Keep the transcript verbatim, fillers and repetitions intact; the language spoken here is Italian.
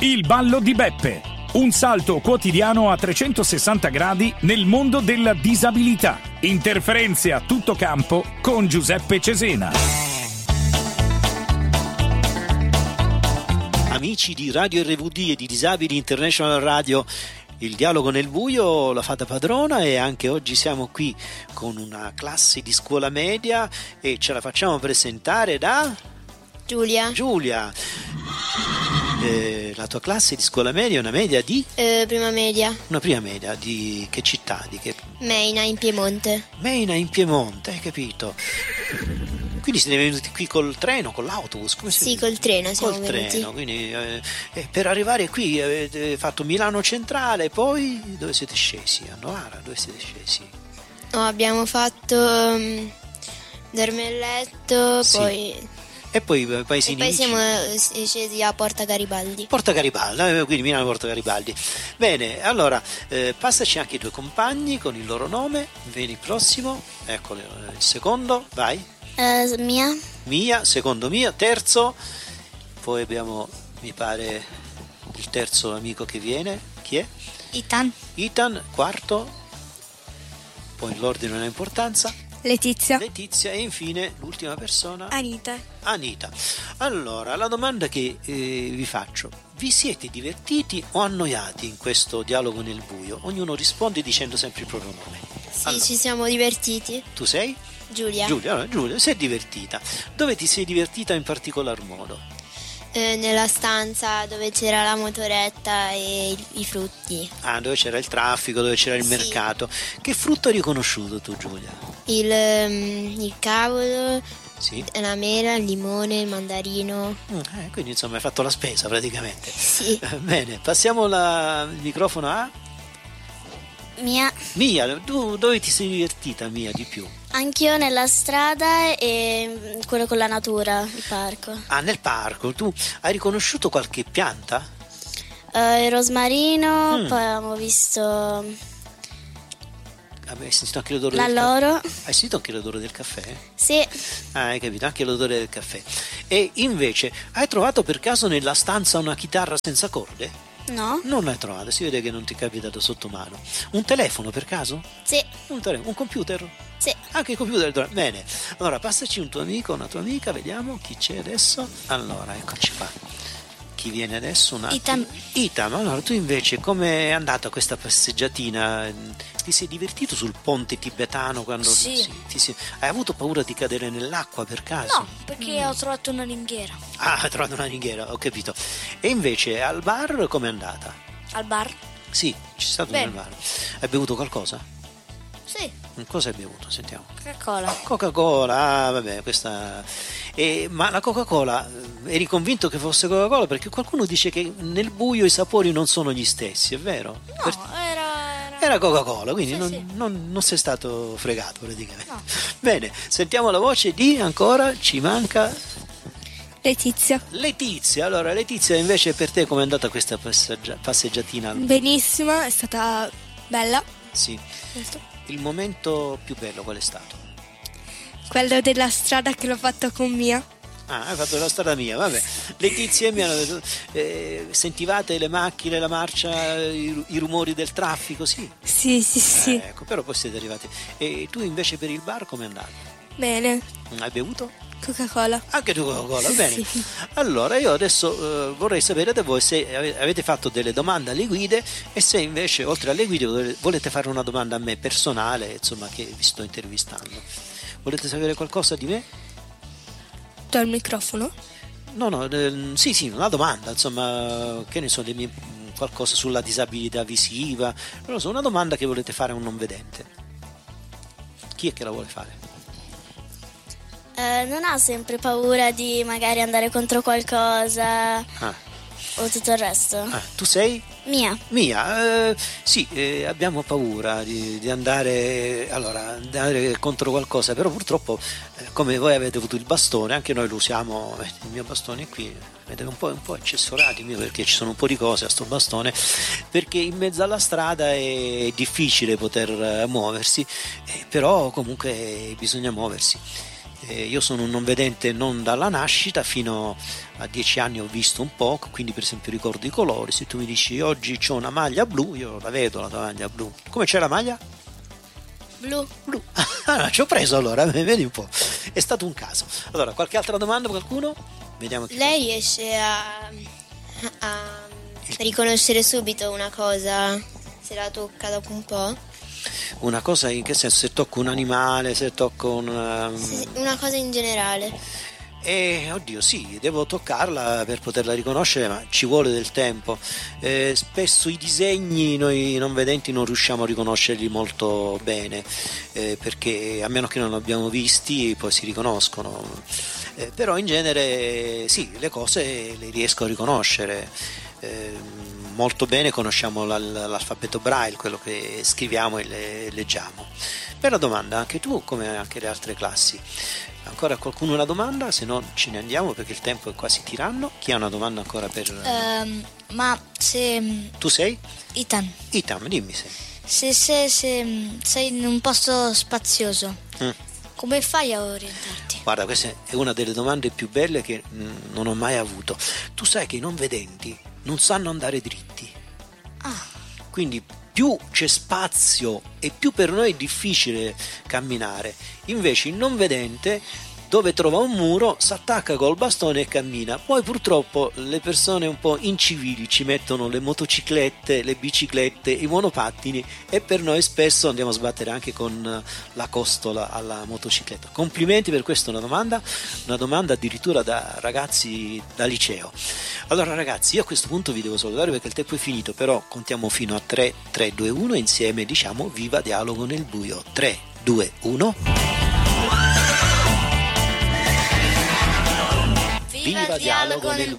Il ballo di Beppe. Un salto quotidiano a trecentosessanta gradi nel mondo della disabilità. Interferenze a tutto campo con Giuseppe Cesena. Amici di Radio R V D e di Disabili International Radio, il dialogo nel buio, la fata padrona, e anche oggi siamo qui con una classe di scuola media e ce la facciamo presentare da Giulia. Giulia. Eh, la tua classe di scuola media è una media di? Eh, prima media. Una prima media di che città? Di che? Meina in Piemonte. Meina in Piemonte, hai capito? Quindi siete venuti qui col treno, con l'autobus? Come Sì, siete? col treno siamo Col venuti. treno, quindi eh, eh, per arrivare qui avete fatto Milano Centrale, poi dove siete scesi? A Novara, dove siete scesi? No, abbiamo fatto um, Dormelletto, Sì. poi E poi eh, paesini e poi vicini. siamo eh, scesi a Porta Garibaldi. Porta Garibaldi, eh, quindi Milano Porta Garibaldi. Bene, allora eh, passaci anche i tuoi compagni con il loro nome. Vieni il prossimo, eccolo, eh, il secondo, vai. Eh, mia? Mia, secondo mio, terzo, poi abbiamo, mi pare, il terzo amico che viene, chi è? Itan. Ethan, quarto, poi l'ordine non ha importanza, Letizia. Letizia e infine l'ultima persona, Anita. Anita. Allora, la domanda che eh, vi faccio: vi siete divertiti o annoiati in questo dialogo nel buio? Ognuno risponde dicendo sempre il proprio nome. Sì, Allora, ci siamo divertiti. tu sei? Giulia. Giulia, allora, Giulia, sei divertita. Dove ti sei divertita in particolar modo? Eh, nella stanza dove c'era la motoretta e i, i frutti. Ah, dove c'era il traffico, dove c'era il Sì. mercato. Che frutto hai riconosciuto tu, Giulia? Il, um, il cavolo, Sì? la mela, il limone, il mandarino. Mm, eh, quindi insomma hai fatto la spesa praticamente. Sì. Bene, passiamo la- il microfono a Mia. Mia. Tu dove ti sei divertita, Mia, di più? Anch'io nella strada e quello con la natura, il parco. Ah, nel parco. Tu hai riconosciuto qualche pianta? Eh, il rosmarino, Mm. poi abbiamo visto Hai sentito anche l'odore del l'alloro. caffè? Hai sentito anche l'odore del caffè? Sì, Ah, hai capito, anche l'odore del caffè. E invece, hai trovato per caso nella stanza una chitarra senza corde? no? Non l'hai trovata, si vede che non ti capita da sotto mano. Un telefono per caso? Sì, Un telefono, un computer? sì. Anche il computer. Bene, allora passaci un tuo amico, una tua amica, vediamo chi c'è adesso. Allora, eccoci qua. Chi viene adesso? Un attimo. Itam. Itam, allora tu invece come è andata questa passeggiatina? Ti sei divertito sul ponte tibetano quando Sì. ti sei- hai avuto paura di cadere nell'acqua per caso? No, perché ho trovato una ringhiera Ah, hai trovato una ringhiera, ho capito. E invece al bar com'è andata? al bar. Sì, ci sei stato Bene. nel bar. Hai bevuto qualcosa? Sì, Cosa hai bevuto? Sentiamo. Coca-Cola. Coca-Cola, ah, vabbè, questa. Eh, ma la Coca-Cola, eh, eri convinto che fosse Coca-Cola? Perché qualcuno dice che nel buio i sapori non sono gli stessi, è vero? No, Per- era... era... Era Coca-Cola, quindi Sì, non, sì. non- non sei stato fregato praticamente. No. Bene, sentiamo la voce di ancora, ci manca Letizia. Letizia. Allora, Letizia, invece per te com'è andata questa passeggia- passeggiatina? Benissima, è stata bella. Sì. Molto. Il momento più bello qual è stato? Quello della strada che l'ho fatto con Mia. Ah, hai fatto la strada mia, vabbè. Letizia e mia, eh, sentivate le macchine, la marcia, i, i rumori del traffico, sì. Sì, sì, sì. Eh, ecco, però poi siete arrivati. E tu invece per il bar com'è andato? Bene. Hai bevuto? Coca-Cola. Anche tu Coca-Cola, bene. Sì. Allora io adesso eh, vorrei sapere da voi se ave- avete fatto delle domande alle guide e se invece oltre alle guide vole- volete fare una domanda a me personale, insomma, che vi sto intervistando. Volete sapere qualcosa di me? Do il microfono. No, no, eh, sì, sì, una domanda, insomma, che ne so, le mie- qualcosa sulla disabilità visiva, non lo so, una domanda che volete fare a un non vedente. Chi è che la vuole fare? Eh, non ha sempre paura di magari andare contro qualcosa Ah, o tutto il resto? ah, tu sei? Mia. Mia, eh, sì, eh, abbiamo paura di, di andare, allora, andare contro qualcosa, però purtroppo eh, come voi avete avuto il bastone, anche noi lo usiamo, eh, il mio bastone è qui, vedete un po', un po' accessorati mio perché ci sono un po' di cose a sto bastone, perché in mezzo alla strada è difficile poter eh, muoversi, eh, però comunque bisogna muoversi. Eh, io sono un non vedente non dalla nascita, fino a dieci anni ho visto un po', quindi per esempio ricordo i colori. Se tu mi dici oggi c'ho una maglia blu, io la vedo la tua maglia blu. Come c'è la maglia? Blu. Blu. Ah, ci ho preso allora, vedi un po'. È stato un caso. Allora, qualche altra domanda, qualcuno? Vediamo chi Lei riesce a, a riconoscere subito una cosa se la tocca dopo un po'? Una cosa in che senso? Se tocco un animale, se tocco un... Sì, una cosa in generale. Eh, oddio, sì, devo toccarla per poterla riconoscere, ma ci vuole del tempo. Eh, spesso i disegni noi non vedenti non riusciamo a riconoscerli molto bene, eh, perché a meno che non li abbiamo visti poi si riconoscono. Eh, però in genere sì, le cose le riesco a riconoscere. Eh, molto bene, conosciamo l'alfabeto Braille, quello che scriviamo e le leggiamo. Bella domanda, anche tu come anche le altre classi. Ancora qualcuno una domanda? Se no ce ne andiamo perché il tempo è quasi tiranno. Chi ha una domanda ancora per... Um, ma se... Tu sei? Itan. Itam, dimmi se. Se, se, se sei in un posto spazioso, mm. come fai a orientarti? Guarda, questa è una delle domande più belle che mh, non ho mai avuto. Tu sai che i non vedenti non sanno andare dritti. Ah. Quindi più c'è spazio e più per noi è difficile camminare. Invece il non vedente, dove trova un muro, si attacca col bastone e cammina. Poi purtroppo le persone un po' incivili ci mettono le motociclette, le biciclette, i monopattini, e per noi spesso andiamo a sbattere anche con la costola alla motocicletta. Complimenti per questa, una domanda, una domanda addirittura da ragazzi da liceo. Allora ragazzi, io a questo punto vi devo salutare perché il tempo è finito, però contiamo fino a tre, tre, due, uno e insieme diciamo viva Dialogo nel buio. tre, due, uno. Viva Dialogo nel